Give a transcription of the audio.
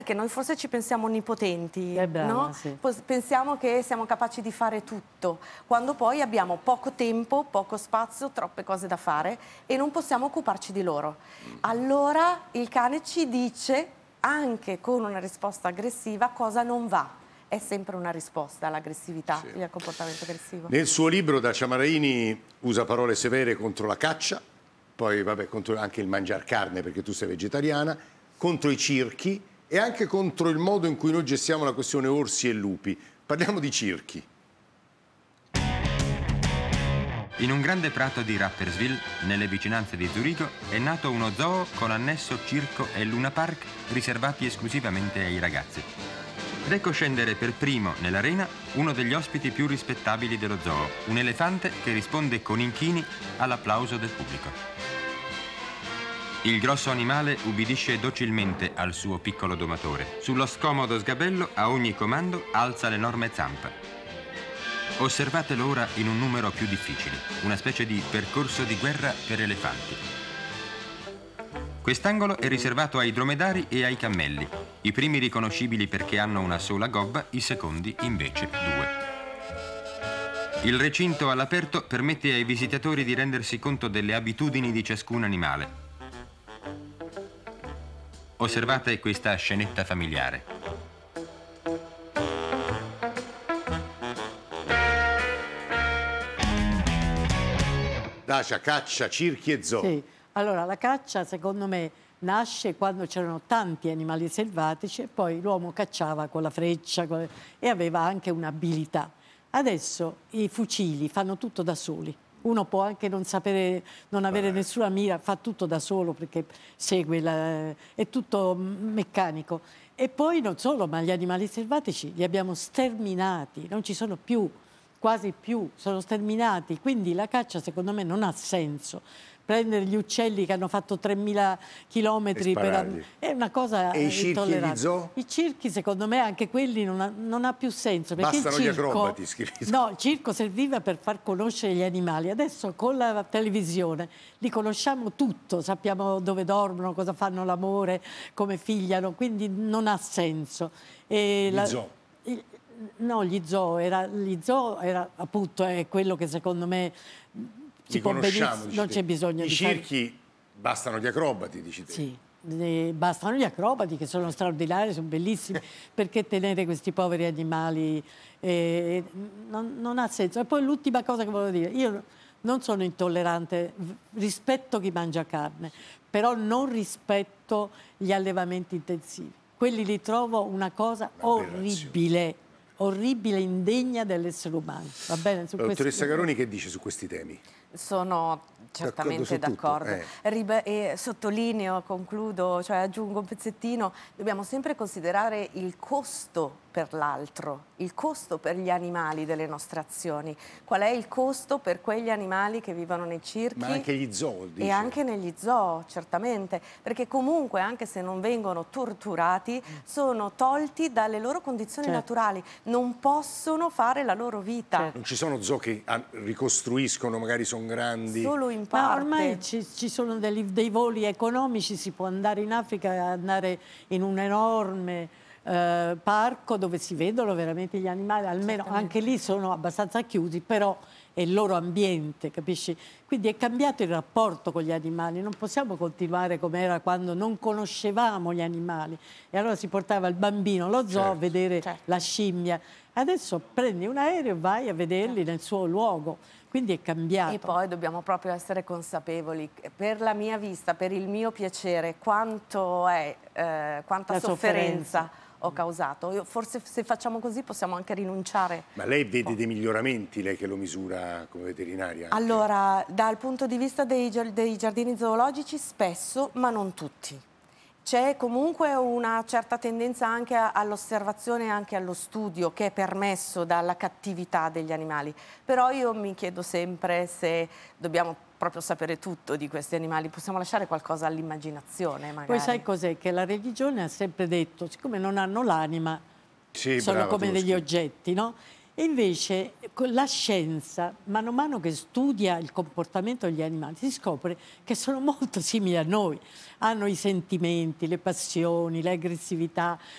Che noi forse ci pensiamo onnipotenti, brava, no? sì. Pensiamo che siamo capaci di fare tutto, quando poi abbiamo poco tempo, poco spazio, troppe cose da fare e non possiamo occuparci di loro. Allora il cane ci dice, anche con una risposta aggressiva, cosa non va. È sempre una risposta all'aggressività, al comportamento aggressivo. Nel suo libro Dacia Maraini usa parole severe contro la caccia, poi vabbè, contro anche il mangiar carne perché tu sei vegetariana, contro i circhi e anche contro il modo in cui noi gestiamo la questione orsi e lupi. Parliamo di circhi. In un grande prato di Rapperswil, nelle vicinanze di Zurigo, è nato uno zoo con annesso circo e Luna Park riservati esclusivamente ai ragazzi. Ed ecco scendere per primo nell'arena uno degli ospiti più rispettabili dello zoo, un elefante che risponde con inchini all'applauso del pubblico. Il grosso animale ubbidisce docilmente al suo piccolo domatore. Sullo scomodo sgabello, a ogni comando, alza l'enorme zampa. Osservatelo ora in un numero più difficile, una specie di percorso di guerra per elefanti. Quest'angolo è riservato ai dromedari e ai cammelli, i primi riconoscibili perché hanno una sola gobba, i secondi invece due. Il recinto all'aperto permette ai visitatori di rendersi conto delle abitudini di ciascun animale. Osservate questa scenetta familiare. Dacia, caccia, circhi e zoo. Sì. Allora, la caccia, secondo me, nasce quando c'erano tanti animali selvatici e poi l'uomo cacciava con la freccia e aveva anche un'abilità. Adesso i fucili fanno tutto da soli. Uno può anche non sapere, non avere nessuna mira, fa tutto da solo perché segue, è tutto meccanico. E poi non solo, ma gli animali selvatici li abbiamo sterminati, non ci sono più, quasi più, sono sterminati. Quindi la caccia secondo me non ha senso. Prendere gli uccelli che hanno fatto 3.000 chilometri è una cosa e i circhi e intollerabile. gli zoo? I circhi, secondo me, anche quelli non ha più senso. Perché Bastano il gli circo, acrobati, scrivi. no, il circo serviva per far conoscere gli animali. Adesso con la televisione li conosciamo tutto, sappiamo dove dormono, cosa fanno l'amore, come figliano, quindi non ha senso. Gli zoo? No, gli zoo era appunto è quello che secondo me Li conosciamo, non c'è bisogno I di circhi bastano gli acrobati, dici te. Sì, bastano gli acrobati che sono straordinari, sono bellissimi, perché tenere questi poveri animali non ha senso. E poi l'ultima cosa che volevo dire, io non sono intollerante, rispetto chi mangia carne, però non rispetto gli allevamenti intensivi. Quelli li trovo una cosa orribile, indegna dell'essere umano. Va bene? Dottoressa Caroni, che dice su questi temi? Sono certamente d'accordo. E sottolineo, concludo, cioè aggiungo un pezzettino, dobbiamo sempre considerare il costo per l'altro, il costo per gli animali delle nostre azioni. Qual è il costo per quegli animali che vivono nei circhi? Ma anche gli zoo, dice. E anche negli zoo, certamente, perché comunque anche se non vengono torturati, sono tolti dalle loro condizioni naturali, non possono fare la loro vita. Non ci sono zoo che ricostruiscono, magari sono grandi. Solo in parte. Ma ormai ci sono dei voli economici, si può andare in Africa e andare in un enorme parco dove si vedono veramente gli animali, almeno anche lì sono abbastanza chiusi, però è il loro ambiente, capisci? Quindi è cambiato il rapporto con gli animali, non possiamo continuare come era quando non conoscevamo gli animali e allora si portava il bambino allo zoo a vedere la scimmia. Adesso prendi un aereo e vai a vederli nel suo luogo, quindi è cambiato. E poi dobbiamo proprio essere consapevoli, per la mia vista, per il mio piacere, quanta sofferenza ho causato. Forse se facciamo così possiamo anche rinunciare. Ma lei vede dei miglioramenti, lei che lo misura come veterinaria? Allora, dal punto di vista dei giardini zoologici spesso, ma non tutti. C'è comunque una certa tendenza anche all'osservazione e anche allo studio che è permesso dalla cattività degli animali. Però io mi chiedo sempre se dobbiamo proprio sapere tutto di questi animali, possiamo lasciare qualcosa all'immaginazione magari. Poi sai cos'è? Che la religione ha sempre detto, siccome non hanno l'anima, sono come degli oggetti, no? E invece la scienza, mano a mano che studia il comportamento degli animali, si scopre che sono molto simili a noi. Hanno i sentimenti, le passioni, l'aggressività,